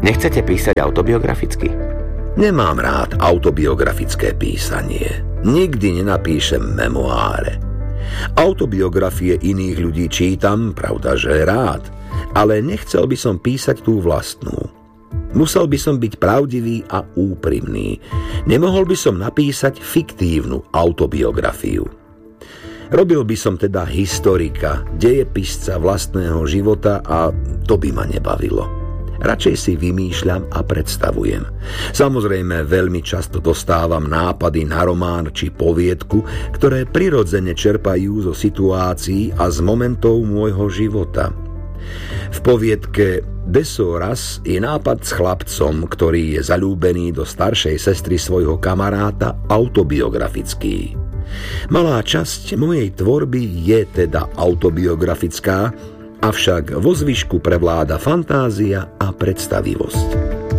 Nechcete písať autobiograficky? Nemám rád autobiografické písanie. Nikdy nenapíšem memoáre. Autobiografie iných ľudí čítam, pravda, že rád, ale nechcel by som písať tú vlastnú. Musel by som byť pravdivý a úprimný. Nemohol by som napísať fiktívnu autobiografiu. Robil by som teda historika, dejepisca vlastného života a to by ma nebavilo. Radšej si vymýšľam a predstavujem. Samozrejme, veľmi často dostávam nápady na román či poviedku, ktoré prirodzene čerpajú zo situácií a z momentov môjho života. V poviedke Desoras je nápad s chlapcom, ktorý je zaľúbený do staršej sestry svojho kamaráta, autobiografický. Malá časť mojej tvorby je teda autobiografická, avšak vo zvyšku prevláda fantázia a predstavivosť.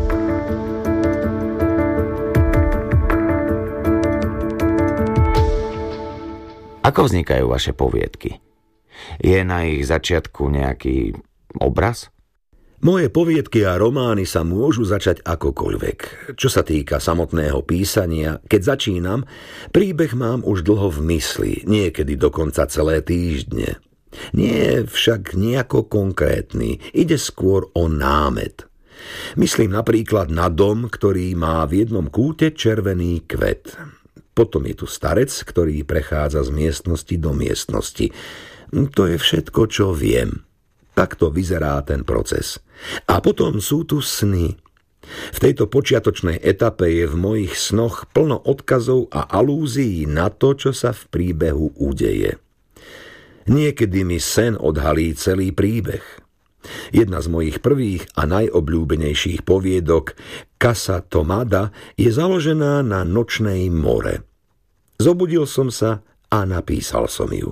Ako vznikajú vaše poviedky? Je na ich začiatku nejaký obraz? Moje poviedky a romány sa môžu začať akokoľvek. Čo sa týka samotného písania, keď začínam, príbeh mám už dlho v mysli, niekedy dokonca celé týždne. Nie je však nejako konkrétny, ide skôr o námet. Myslím napríklad na dom, ktorý má v jednom kúte červený kvet. Potom je tu starec, ktorý prechádza z miestnosti do miestnosti. To je všetko, čo viem. Takto vyzerá ten proces. A potom sú tu sny. V tejto počiatočnej etape je v mojich snoch plno odkazov a alúzií na to, čo sa v príbehu udeje. Niekedy mi sen odhalí celý príbeh. Jedna z mojich prvých a najobľúbenejších poviedok, Casa Tomada, je založená na nočnej more. Zobudil som sa a napísal som ju.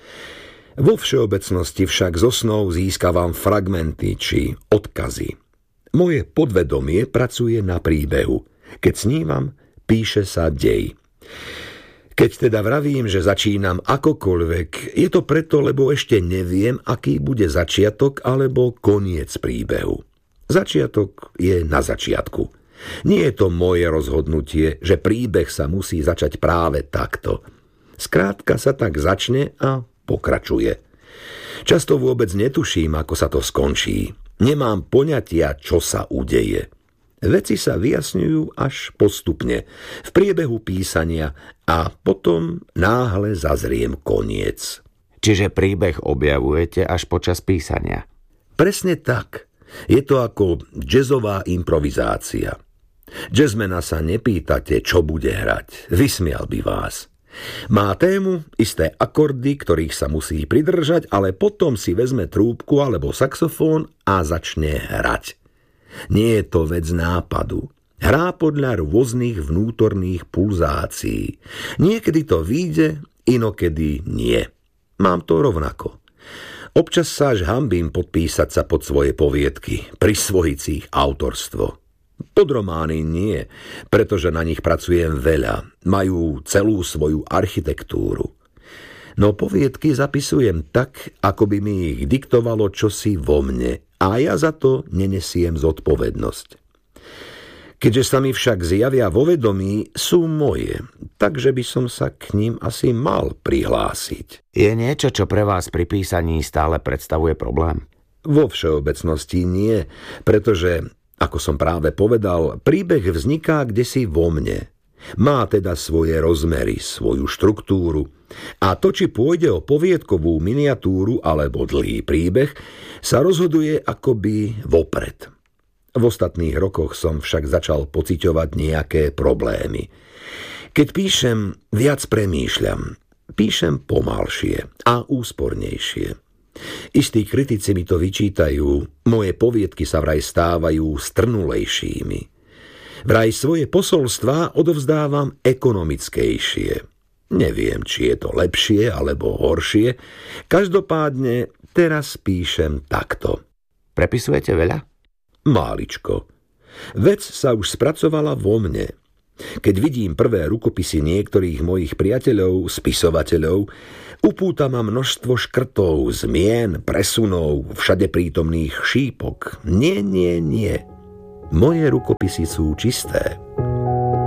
Vo všeobecnosti však zo snov získavam fragmenty či odkazy. Moje podvedomie pracuje na príbehu. Keď snívam, píše sa dej. Keď teda vravím, že začínam akokoľvek, je to preto, lebo ešte neviem, aký bude začiatok alebo koniec príbehu. Začiatok je na začiatku. Nie je to moje rozhodnutie, že príbeh sa musí začať práve takto. Skrátka sa tak začne a pokračuje. Často vôbec netuším, ako sa to skončí. Nemám poňatia, čo sa udeje. Veci sa vyjasňujú až postupne, v priebehu písania a potom náhle zazriem koniec. Čiže príbeh objavujete až počas písania? Presne tak. Je to ako jazzová improvizácia. Jazzmana sa nepýtate, čo bude hrať. Vysmial by vás. Má tému, isté akordy, ktorých sa musí pridržať, ale potom si vezme trúbku alebo saxofón a začne hrať. Nie je to vec nápadu. Hrá podľa rôznych vnútorných pulzácií. Niekedy to vyjde, inokedy nie. Mám to rovnako. Občas sa až hanbím podpísať sa pod svoje poviedky, prisvojiť si ich autorstvo. Pod romány nie, pretože na nich pracujem veľa. Majú celú svoju architektúru. No poviedky zapisujem tak, ako by mi ich diktovalo čosi vo mne a ja za to nenesiem zodpovednosť. Keďže sa mi však zjavia vo vedomí, sú moje, takže by som sa k ním asi mal prihlásiť. Je niečo, čo pre vás pri písaní stále predstavuje problém? Vo všeobecnosti nie, pretože, ako som práve povedal, príbeh vzniká kdesi vo mne. Má teda svoje rozmery, svoju štruktúru. A to, či pôjde o poviedkovú miniatúru alebo dlhý príbeh, sa rozhoduje akoby vopred. V ostatných rokoch som však začal pociťovať nejaké problémy. Keď píšem, viac premýšľam. Píšem pomalšie a úspornejšie. Istí kritici mi to vyčítajú. Moje poviedky sa vraj stávajú strnulejšími. Vraj svoje posolstvá odovzdávam ekonomickejšie. Neviem, či je to lepšie alebo horšie. Každopádne teraz píšem takto. Prepisujete veľa? Máličko. Vec sa už spracovala vo mne. Keď vidím prvé rukopisy niektorých mojich priateľov, spisovateľov, upúta ma množstvo škrtov, zmien, presunov, všade prítomných šípok. Nie. Moje rukopisy sú čisté.